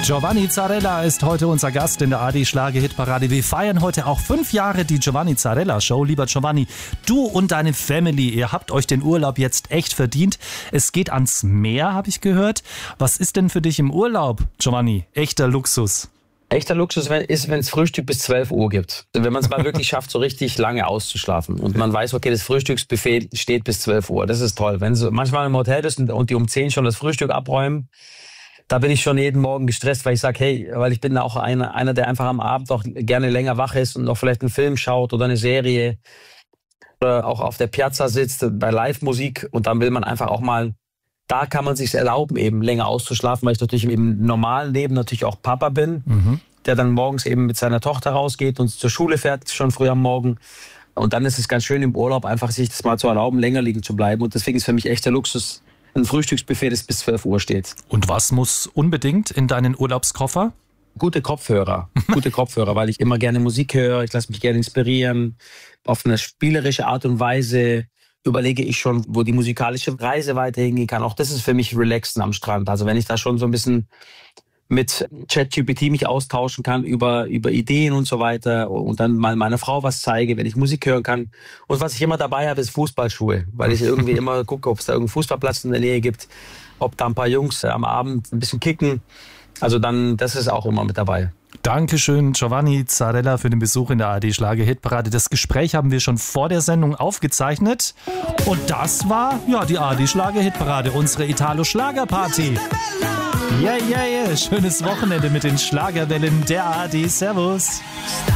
Giovanni Zarella ist heute unser Gast in der ARD-Schlager-Hitparade. Wir feiern heute auch 5 Jahre die Giovanni Zarella Show. Lieber Giovanni, du und deine Family, ihr habt euch den Urlaub jetzt echt verdient. Es geht ans Meer, habe ich gehört. Was ist denn für dich im Urlaub, Giovanni? Echter Luxus. Echter Luxus ist, wenn es Frühstück bis 12 Uhr gibt. Wenn man es mal wirklich schafft, so richtig lange auszuschlafen. Und man weiß, okay, das Frühstücksbuffet steht bis 12 Uhr. Das ist toll. Wenn du manchmal im Hotel bist und die um 10 schon das Frühstück abräumen, da bin ich schon jeden Morgen gestresst, weil ich sage, hey, weil ich bin auch einer, der einfach am Abend auch gerne länger wach ist und noch vielleicht einen Film schaut oder eine Serie oder auch auf der Piazza sitzt bei Live-Musik, und dann will man einfach auch mal, da kann man sich erlauben, eben länger auszuschlafen, weil ich natürlich im normalen Leben natürlich auch Papa bin, der dann morgens eben mit seiner Tochter rausgeht und zur Schule fährt, schon früh am Morgen. Und dann ist es ganz schön im Urlaub einfach sich das mal zu erlauben, länger liegen zu bleiben. Und deswegen ist für mich echter Luxus ein Frühstücksbuffet, das bis 12 Uhr steht. Und was muss unbedingt in deinen Urlaubskoffer? Gute Kopfhörer, weil ich immer gerne Musik höre, ich lasse mich gerne inspirieren. Auf eine spielerische Art und Weise überlege ich schon, wo die musikalische Reise weiter hingehen kann. Auch das ist für mich relaxen am Strand. Also wenn ich da schon so ein bisschen mit ChatGPT mich austauschen kann über Ideen und so weiter und dann mal meiner Frau was zeige, wenn ich Musik hören kann. Und was ich immer dabei habe, ist Fußballschuhe, weil ich irgendwie immer gucke, ob es da irgendeinen Fußballplatz in der Nähe gibt, ob da ein paar Jungs am Abend ein bisschen kicken. Also dann, das ist auch immer mit dabei. Dankeschön, Giovanni Zarella, für den Besuch in der ARD-Schlager-Hitparade. Das Gespräch haben wir schon vor der Sendung aufgezeichnet. Und das war, die ARD-Schlager-Hitparade, unsere Italo-Schlager-Party. Yeah. Schönes Wochenende mit den Schlagerwellen der ARD. Servus.